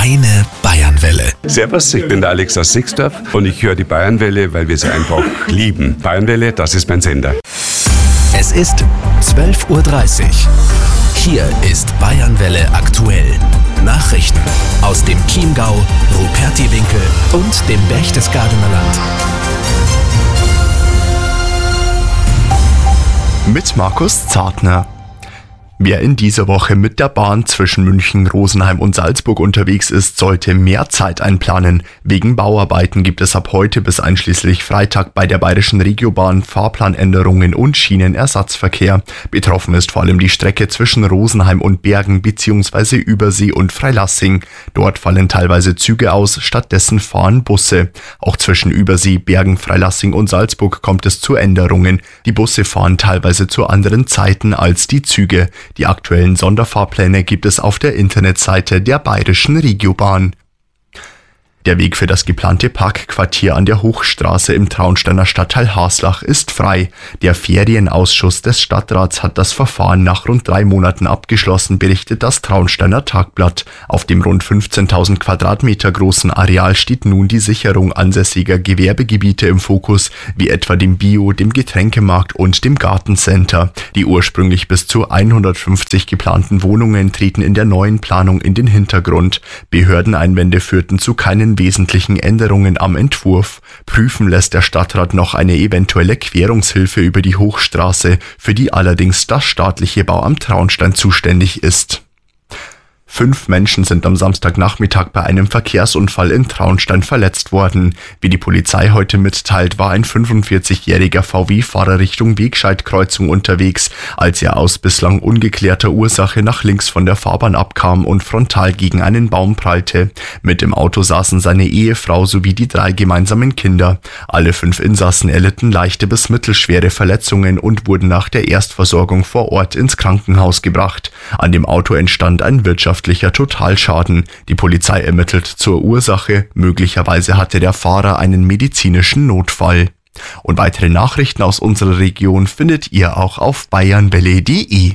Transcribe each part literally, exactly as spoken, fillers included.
Deine Bayernwelle. Servus, ich bin der Alex aus Sixdorf und ich höre die Bayernwelle, weil wir sie einfach lieben. Bayernwelle, das ist mein Sender. Es ist zwölf Uhr dreißig. Hier ist Bayernwelle aktuell. Nachrichten aus dem Chiemgau, Rupertiwinkel und dem Berchtesgadener Land. Mit Markus Zartner. Wer in dieser Woche mit der Bahn zwischen München, Rosenheim und Salzburg unterwegs ist, sollte mehr Zeit einplanen. Wegen Bauarbeiten gibt es ab heute bis einschließlich Freitag bei der Bayerischen Regiobahn Fahrplanänderungen und Schienenersatzverkehr. Betroffen ist vor allem die Strecke zwischen Rosenheim und Bergen bzw. Übersee und Freilassing. Dort fallen teilweise Züge aus, stattdessen fahren Busse. Auch zwischen Übersee, Bergen, Freilassing und Salzburg kommt es zu Änderungen. Die Busse fahren teilweise zu anderen Zeiten als die Züge. Die aktuellen Sonderfahrpläne gibt es auf der Internetseite der Bayerischen Regiobahn. Der Weg für das geplante Parkquartier an der Hochstraße im Traunsteiner Stadtteil Haslach ist frei. Der Ferienausschuss des Stadtrats hat das Verfahren nach rund drei Monaten abgeschlossen, berichtet das Traunsteiner Tagblatt. Auf dem rund fünfzehntausend Quadratmeter großen Areal steht nun die Sicherung ansässiger Gewerbegebiete im Fokus, wie etwa dem Bio-, dem Getränkemarkt und dem Gartencenter. Die ursprünglich bis zu hundertfünfzig geplanten Wohnungen treten in der neuen Planung in den Hintergrund. Behördeneinwände führten zu keinen wesentlichen Änderungen am Entwurf. Prüfen lässt der Stadtrat noch eine eventuelle Querungshilfe über die Hochstraße, für die allerdings das staatliche Bauamt Traunstein zuständig ist. Fünf Menschen sind am Samstagnachmittag bei einem Verkehrsunfall in Traunstein verletzt worden. Wie die Polizei heute mitteilt, war ein fünfundvierzigjähriger V W-Fahrer Richtung Wegscheidkreuzung unterwegs, als er aus bislang ungeklärter Ursache nach links von der Fahrbahn abkam und frontal gegen einen Baum prallte. Mit im Auto saßen seine Ehefrau sowie die drei gemeinsamen Kinder. Alle fünf Insassen erlitten leichte bis mittelschwere Verletzungen und wurden nach der Erstversorgung vor Ort ins Krankenhaus gebracht. An dem Auto entstand ein wirtschaftlicher Totalschaden. Die Polizei ermittelt zur Ursache. Möglicherweise hatte der Fahrer einen medizinischen Notfall. Und weitere Nachrichten aus unserer Region findet ihr auch auf bayernwelle punkt de.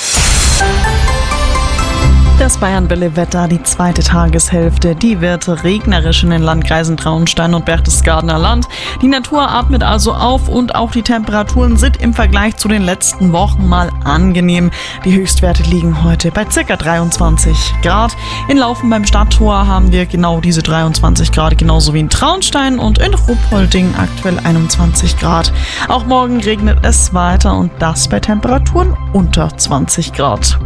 Das Bayernwelle-Wetter, die zweite Tageshälfte, die wird regnerisch in den Landkreisen Traunstein und Berchtesgadener Land. Die Natur atmet also auf und auch die Temperaturen sind im Vergleich zu den letzten Wochen mal angenehm. Die Höchstwerte liegen heute bei ca. dreiundzwanzig Grad. In Laufen beim Stadttor haben wir genau diese dreiundzwanzig Grad, genauso wie in Traunstein, und in Ruppolding aktuell einundzwanzig Grad. Auch morgen regnet es weiter und das bei Temperaturen unter zwanzig Grad.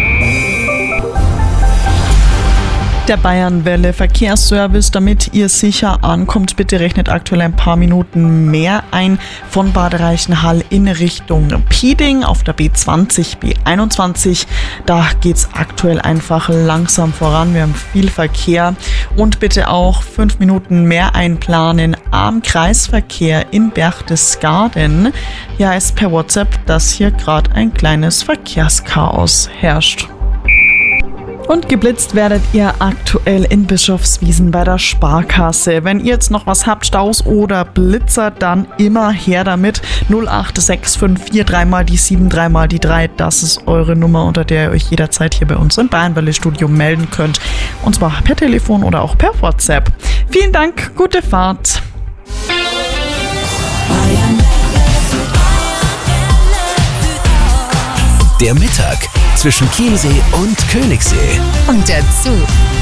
Der Bayernwelle Verkehrsservice, damit ihr sicher ankommt, bitte rechnet aktuell ein paar Minuten mehr ein von Bad Reichenhall in Richtung Pieding auf der B zwanzig, B einundzwanzig. Da geht's aktuell einfach langsam voran. Wir haben viel Verkehr und bitte auch fünf Minuten mehr einplanen am Kreisverkehr in Berchtesgaden. Hier heißt per WhatsApp, dass hier gerade ein kleines Verkehrschaos herrscht. Und geblitzt werdet ihr aktuell in Bischofswiesen bei der Sparkasse. Wenn ihr jetzt noch was habt, Staus oder Blitzer, dann immer her damit. null acht sechs fünf vier drei mal die sieben, drei mal die drei. Das ist eure Nummer, unter der ihr euch jederzeit hier bei uns im Bayernwelle-Studio melden könnt. Und zwar per Telefon oder auch per WhatsApp. Vielen Dank, gute Fahrt. Der Mittag zwischen Chiemsee und Königssee. Und dazu